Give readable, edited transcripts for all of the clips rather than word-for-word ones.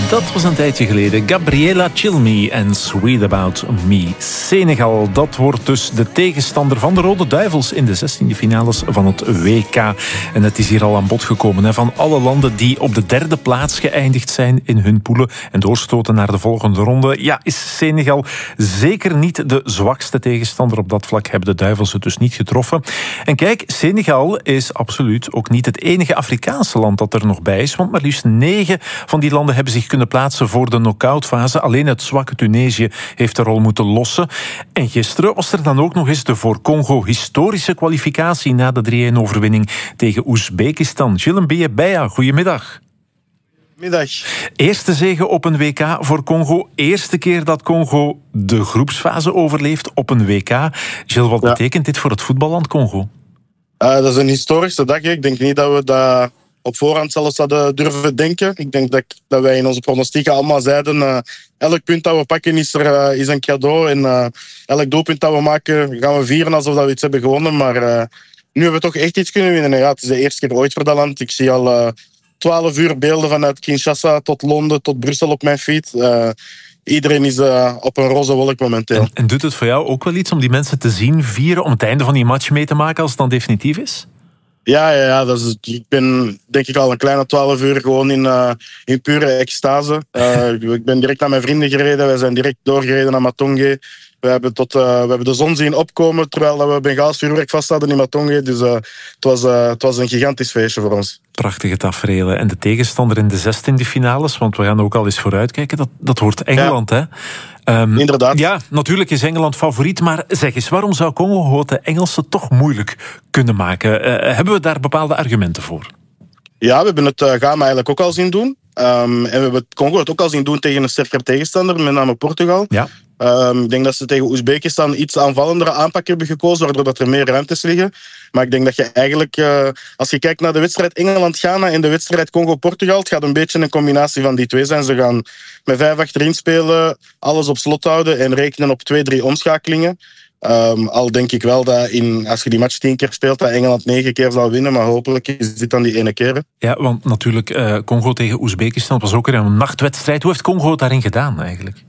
Dat was een tijdje geleden. Gabriela Cilmi en Sweet About Me. Senegal, dat wordt dus de tegenstander van de Rode Duivels in de 16e finales van het WK. En het is hier al aan bod gekomen. Van alle landen die op de 3e plaats geëindigd zijn in hun poelen en doorstoten naar de volgende ronde, ja, is Senegal zeker niet de zwakste tegenstander. Op dat vlak hebben de Duivels het dus niet getroffen. En kijk, Senegal is absoluut ook niet het enige Afrikaanse land dat er nog bij is, want maar liefst 9 van die landen hebben zich kunnen plaatsen voor de knock-outfase. Alleen het zwakke Tunesië heeft de rol moeten lossen. En gisteren was er dan ook nog eens de voor Congo historische kwalificatie na de 3-1-overwinning tegen Oezbekistan. Gilles Mbiebea, goedemiddag. Middag. Eerste zege op een WK voor Congo. Eerste keer dat Congo de groepsfase overleeft op een WK. Gilles, wat betekent dit voor het voetballand Congo? Dat is een historische dag. Ik denk niet dat we dat op voorhand zelfs hadden durven denken. Ik denk dat wij in onze pronostieken allemaal zeiden, elk punt dat we pakken is een cadeau. En elk doelpunt dat we maken gaan we vieren alsof we iets hebben gewonnen. Maar nu hebben we toch echt iets kunnen winnen. En ja, het is de eerste keer ooit voor dat land. Ik zie al 12 uur beelden vanuit Kinshasa tot Londen tot Brussel op mijn feed. Iedereen is op een roze wolk momenteel. En doet het voor jou ook wel iets om die mensen te zien vieren, om het einde van die match mee te maken als het dan definitief is? Ja. Ik ben denk ik al een kleine 12 uur gewoon in pure extase. Ik ben direct naar mijn vrienden gereden. Wij zijn direct doorgereden naar Matonge. We hebben de zon zien opkomen terwijl we Bengaals vuurwerk vast hadden in Matonge. Dus het was een gigantisch feestje voor ons. Prachtige taferelen. En de tegenstander in de 16e finales, want we gaan ook al eens vooruitkijken, dat wordt Engeland, hè? Inderdaad. Ja, natuurlijk is Engeland favoriet, maar zeg eens, waarom zou Congo het de Engelsen toch moeilijk kunnen maken? Hebben we daar bepaalde argumenten voor? Ja, we hebben het Ghana eigenlijk ook al zien doen. En we hebben Congo het ook al zien doen tegen een sterker tegenstander, met name Portugal. Ja. Ik denk dat ze tegen Oezbekistan iets aanvallendere aanpak hebben gekozen, waardoor dat er meer ruimtes liggen. Maar ik denk dat je eigenlijk, als je kijkt naar de wedstrijd Engeland-Ghana en de wedstrijd Congo-Portugal, het gaat een beetje een combinatie van die twee zijn. Ze gaan met 5 achterin spelen, alles op slot houden en rekenen op 2-3 omschakelingen. Al denk ik wel dat als je die match 10 keer speelt, dat Engeland 9 keer zal winnen. Maar hopelijk is dit dan die ene keer. Ja, want natuurlijk, Congo tegen Oezbekistan was ook weer een nachtwedstrijd. Hoe heeft Congo het daarin gedaan eigenlijk?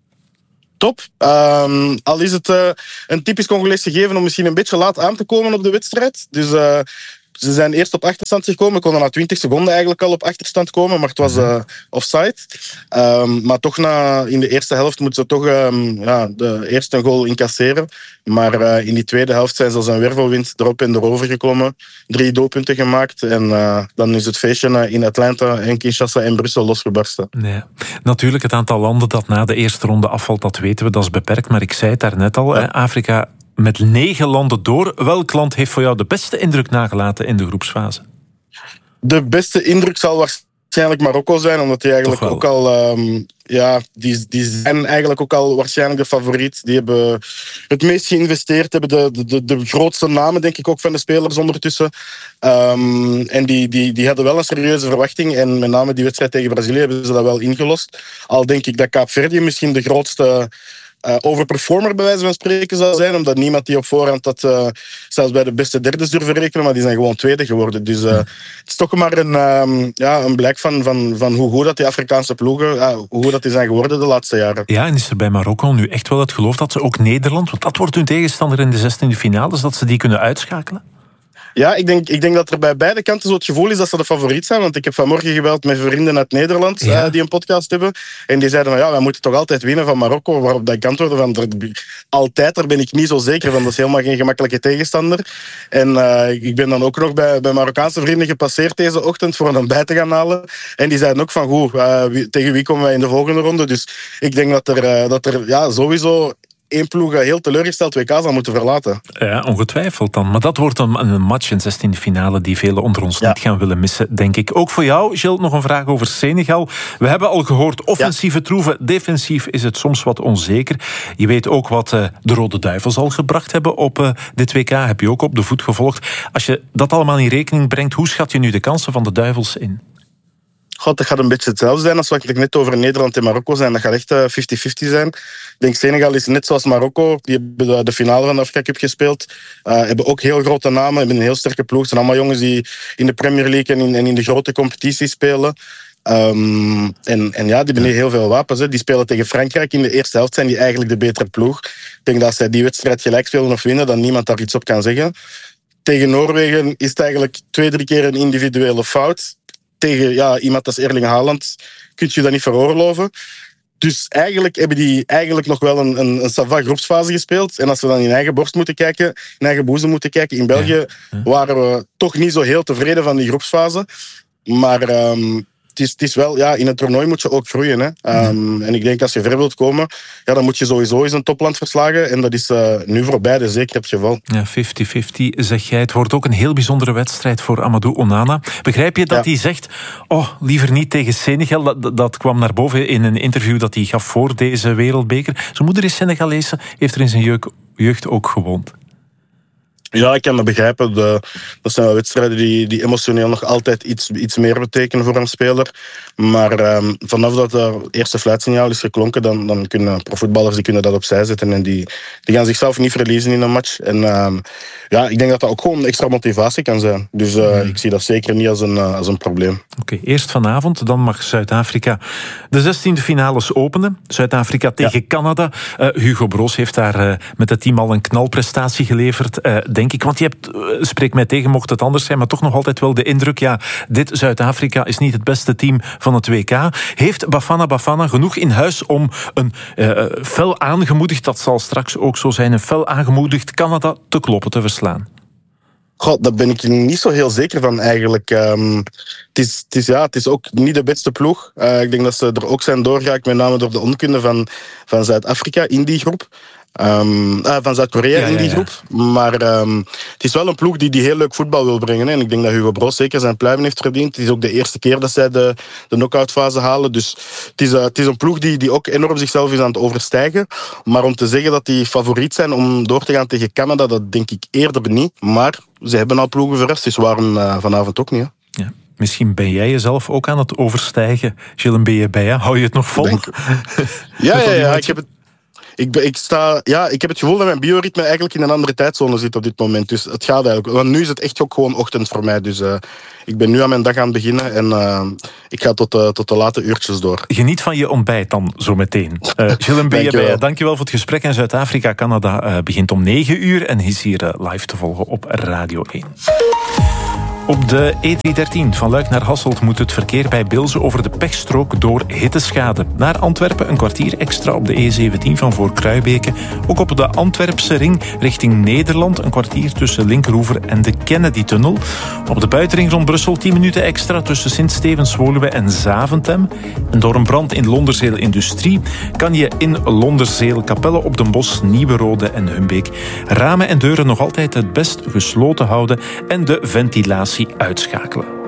Top. Al is het een typisch Congolees gegeven om misschien een beetje laat aan te komen op de wedstrijd. Dus ze zijn eerst op achterstand gekomen. Konden na 20 seconden eigenlijk al op achterstand komen, maar het was offside. Maar toch in de eerste helft moeten ze toch de eerste goal incasseren. Maar in die tweede helft zijn ze als een wervelwind erop en erover gekomen. 3 doelpunten gemaakt en dan is het feestje in Atlanta en Kinshasa en Brussel losgebarsten. Ja. Natuurlijk, het aantal landen dat na de eerste ronde afvalt, dat weten we, dat is beperkt. Maar ik zei het daarnet al, Afrika met 9 landen door. Welk land heeft voor jou de beste indruk nagelaten in de groepsfase? De beste indruk zal waarschijnlijk Marokko zijn, omdat die eigenlijk ook al... die zijn eigenlijk ook al waarschijnlijk de favoriet. Die hebben het meest geïnvesteerd, hebben de grootste namen, denk ik, ook van de spelers ondertussen. En die hadden wel een serieuze verwachting. En met name die wedstrijd tegen Brazilië hebben ze dat wel ingelost. Al denk ik dat Kaapverdië misschien de grootste overperformer bij wijze van spreken zou zijn, omdat niemand die op voorhand dat zelfs bij de beste derdes durven rekenen, maar die zijn gewoon tweede geworden. Dus het is toch maar een blijk van hoe goed dat die Afrikaanse ploegen, hoe goed dat die zijn geworden de laatste jaren. Ja, en is er bij Marokko nu echt wel het geloof dat ze ook Nederland, want dat wordt hun tegenstander in de 16e finales, dat ze die kunnen uitschakelen? Ja, ik denk dat er bij beide kanten zo het gevoel is dat ze de favoriet zijn. Want ik heb vanmorgen gebeld met vrienden uit Nederland die een podcast hebben. En die zeiden van wij moeten toch altijd winnen van Marokko. Waarop dat ik antwoordde van altijd, daar ben ik niet zo zeker van. Dat is helemaal geen gemakkelijke tegenstander. En ik ben dan ook nog bij Marokkaanse vrienden gepasseerd deze ochtend voor een ontbijt te gaan halen. En die zeiden ook van goed, tegen wie komen wij in de volgende ronde? Dus ik denk dat er sowieso één ploeg heel teleurgesteld WK zal moeten verlaten. Ja, ongetwijfeld dan. Maar dat wordt een match in 16e finale die velen onder ons niet gaan willen missen, denk ik. Ook voor jou, Gilles, nog een vraag over Senegal. We hebben al gehoord, offensieve troeven, defensief is het soms wat onzeker. Je weet ook wat de Rode Duivels al gebracht hebben op dit WK. Heb je ook op de voet gevolgd. Als je dat allemaal in rekening brengt, hoe schat je nu de kansen van de Duivels in? God, dat gaat een beetje hetzelfde zijn als wat ik net over Nederland en Marokko zijn. Dat gaat echt 50-50 zijn. Ik denk Senegal is net zoals Marokko. Die hebben de finale van de Afrika Cup gespeeld. Hebben ook heel grote namen. Hebben een heel sterke ploeg. Het zijn allemaal jongens die in de Premier League en in de grote competities spelen. En ja, die hebben heel veel wapens. Hè. Die spelen tegen Frankrijk. In de eerste helft zijn die eigenlijk de betere ploeg. Ik denk dat zij die wedstrijd gelijk spelen of winnen, dat niemand daar iets op kan zeggen. Tegen Noorwegen is het eigenlijk 2-3 keer een individuele fout. Tegen iemand als Erling Haaland kun je dat niet veroorloven. Dus eigenlijk hebben die nog wel een savant groepsfase gespeeld. En als we dan in eigen borst moeten kijken, in eigen boezem moeten kijken, in België waren we toch niet zo heel tevreden van die groepsfase. Maar het is wel, in een toernooi moet je ook groeien. Hè. En ik denk als je ver wilt komen, dan moet je sowieso eens een topland verslagen. En dat is nu voor beide zeker het geval. Ja, 50-50 zeg jij. Het wordt ook een heel bijzondere wedstrijd voor Amadou Onana. Begrijp je dat hij zegt, liever niet tegen Senegal? Dat kwam naar boven in een interview dat hij gaf voor deze wereldbeker. Zijn moeder is Senegalese, heeft er in zijn jeugd ook gewoond. Ja, ik kan dat begrijpen. Dat zijn wel wedstrijden die emotioneel nog altijd iets meer betekenen voor een speler. Maar vanaf dat het eerste fluitsignaal is geklonken, dan kunnen profvoetballers dat opzij zetten. En die gaan zichzelf niet verliezen in een match. En ik denk dat ook gewoon extra motivatie kan zijn. Dus ik zie dat zeker niet als een probleem. Oké, eerst vanavond, dan mag Zuid-Afrika de 16e finales openen. Zuid-Afrika tegen Canada. Hugo Broos heeft daar met het team al een knalprestatie geleverd, denk ik. Want je hebt, spreek mij tegen, mocht het anders zijn, maar toch nog altijd wel de indruk, dit Zuid-Afrika is niet het beste team van het WK. Heeft Bafana genoeg in huis om een fel aangemoedigd, dat zal straks ook zo zijn, een fel aangemoedigd Canada te kloppen, te verslaan? God, daar ben ik niet zo heel zeker van eigenlijk. Het is ook niet de beste ploeg. Ik denk dat ze er ook zijn doorgeraakt, met name door de onkunde van Zuid-Afrika in die groep. Van Zuid-Korea in die groep. Maar het is wel een ploeg die heel leuk voetbal wil brengen. Hè. En ik denk dat Hugo Broos zeker zijn pluimen heeft verdiend. Het is ook de eerste keer dat zij de knock-outfase halen. Dus het is een ploeg die ook enorm zichzelf is aan het overstijgen. Maar om te zeggen dat die favoriet zijn om door te gaan tegen Canada, dat denk ik eerder niet. Maar ze hebben al ploegen verrast, dus waarom vanavond ook niet? Hè? Ja. Misschien ben jij jezelf ook aan het overstijgen. Gilles Mbeyebeye, hou je het nog vol? Ja, ik heb het. Ik heb het gevoel dat mijn bioritme eigenlijk in een andere tijdzone zit op dit moment. Dus het gaat eigenlijk. Want nu is het echt ook gewoon ochtend voor mij. Dus ik ben nu aan mijn dag aan het beginnen en ik ga tot de late uurtjes door. Geniet van je ontbijt dan zo meteen. Gilles Mbeyebeye, dankjewel voor het gesprek. En Zuid-Afrika-Canada begint om 9 uur en is hier live te volgen op Radio 1. Op de E313 van Luik naar Hasselt moet het verkeer bij Bilze over de pechstrook door hitteschade. Naar Antwerpen een kwartier extra op de E17 van voor Kruibeke. Ook op de Antwerpse ring richting Nederland een kwartier tussen Linkeroever en de Kennedy-tunnel. Op de buitenring rond Brussel 10 minuten extra tussen Sint-Stevens-Woluwe en Zaventem. En door een brand in Londerzeel Industrie kan je in Londerzeel, Capelle op den Bosch, Nieuwe Rode en Humbeek ramen en deuren nog altijd het best gesloten houden en de ventilatie uitschakelen.